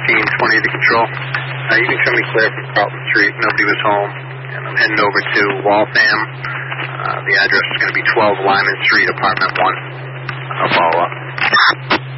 1520 to control. You can show me clear from Carlton Street. Nobody was home. And I'm heading over to Waltham. The address is going to be 12 Lyman Street, apartment 1. I'll follow up.